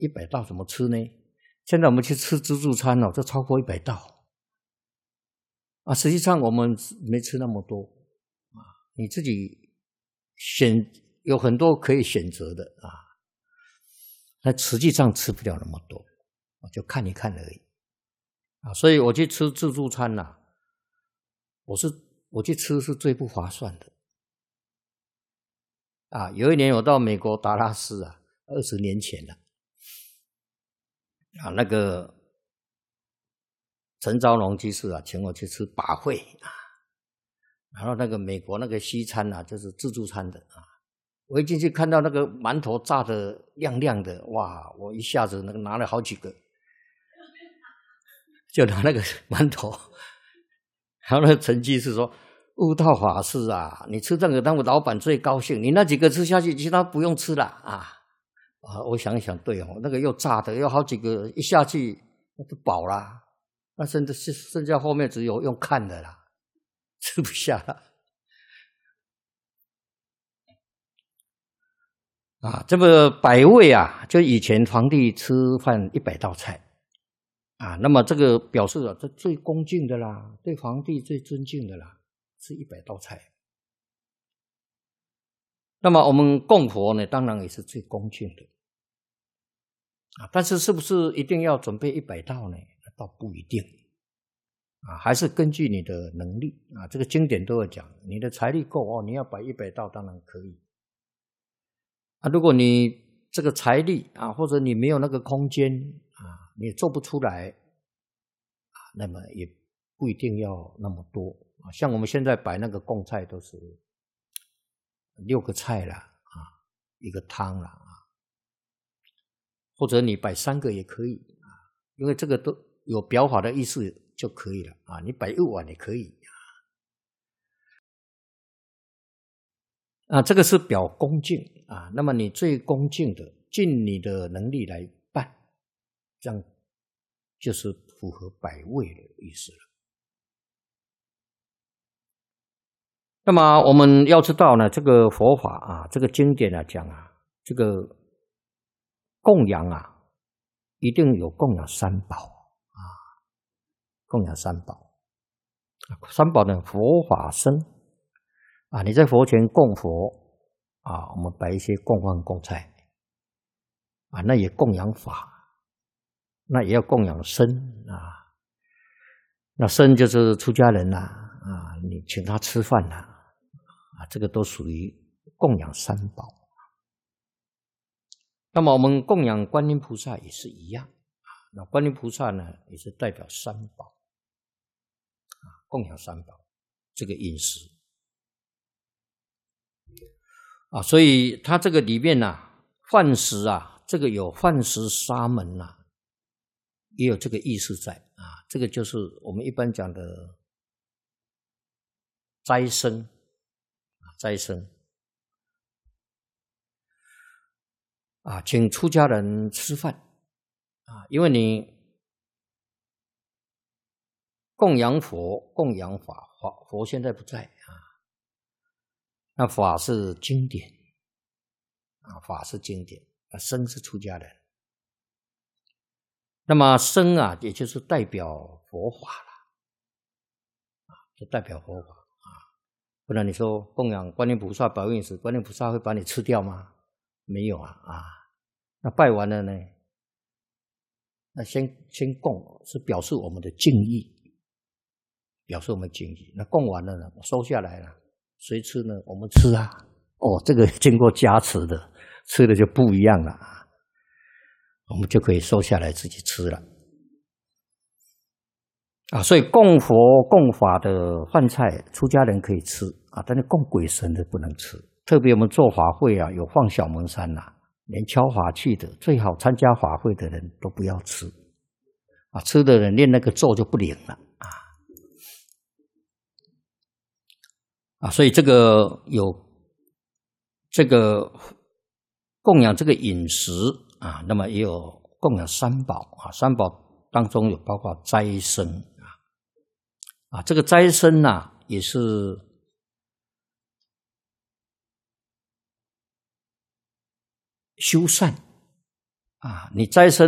100道怎么吃呢？现在我们去吃自助餐这超过100道实际上我们没吃那么多你自己有很多可以选择的那实际上吃不了那么多就看一看而已所以我去吃自助餐我去吃是最不划算的有一年我到美国达拉斯20年前了那个陈昭龙居士请我去吃把会然后那个美国那个西餐就是自助餐的我一进去看到那个馒头炸得亮亮的哇我一下子拿了好几个就拿那个馒头然后那个陈居士说悟道法师你吃这个当我老板最高兴你那几个吃下去其他不用吃了我想一想对那个又炸的又好几个一下去那都饱啦那剩下后面只有用看的啦吃不下了这个百味就以前皇帝吃饭100道菜那么这个表示这最恭敬的啦对皇帝最尊敬的啦是100道菜那么我们供佛呢当然也是最恭敬的但是是不是一定要准备100道呢倒不一定还是根据你的能力这个经典都有讲你的财力够你要摆100道当然可以如果你这个财力或者你没有那个空间你也做不出来那么也不一定要那么多像我们现在摆那个供菜都是6个菜啦1个汤啦或者你摆3个也可以因为这个都有表法的意思就可以了你摆1碗也可以这个是表恭敬那么你最恭敬的尽你的能力来办这样就是符合百味的意思了那么我们要知道呢这个佛法这个经典讲这个供养一定有供养3宝供养3宝3宝呢佛法僧你在佛前供佛我们摆一些供饭供菜那也供养法那也要供养僧那僧就是出家人你请他吃饭这个都属于供养3宝那么我们供养观音菩萨也是一样那观音菩萨呢也是代表3宝供养3宝这个饮食所以它这个里面饭食这个有饭食沙门也有这个意思在这个就是我们一般讲的斋僧斋僧请出家人吃饭因为你供养佛供养法佛现在不在那法是经典法是经典僧是出家人那么僧也就是代表佛法了就代表佛法不然你说供养观音菩萨保佑时观音菩萨会把你吃掉吗没有那拜完了呢那先供是表示我们的敬意表示我们敬意那供完了呢收下来了谁吃呢我们吃这个经过加持的吃的就不一样了我们就可以收下来自己吃了所以供佛供法的饭菜出家人可以吃但是供鬼神的不能吃特别我们做法会有放小蒙山连敲法器的最好参加法会的人都不要吃吃的人念那个咒就不灵了所以这个有这个供养这个饮食那么也有供养3宝3宝当中有包括斋僧这个斋僧也是修善你斋生